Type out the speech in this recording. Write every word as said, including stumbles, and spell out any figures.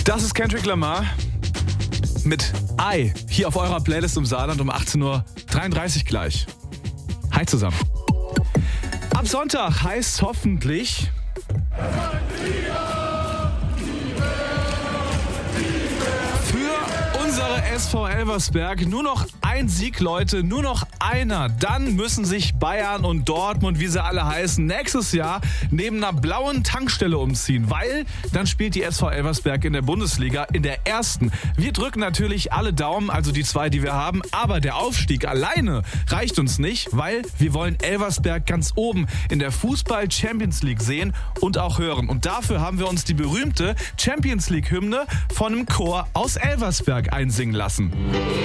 Das ist Kendrick Lamar mit I hier auf eurer Playlist im Saarland um achtzehn Uhr dreiunddreißig gleich. Hi zusammen. Ab Sonntag heißt hoffentlich für unsere S V Elversberg nur noch ein Sieg, Leute, nur noch einer. Dann müssen sich Bayern und Dortmund, wie sie alle heißen, nächstes Jahr neben einer blauen Tankstelle umziehen, weil dann spielt die S V Elversberg in der Bundesliga in der ersten. Wir drücken natürlich alle Daumen, also die zwei, die wir haben, aber der Aufstieg alleine reicht uns nicht, weil wir wollen Elversberg ganz oben in der Fußball-Champions League sehen und auch hören. Und dafür haben wir uns die berühmte Champions League-Hymne von einem Chor aus Elversberg einsingen lassen.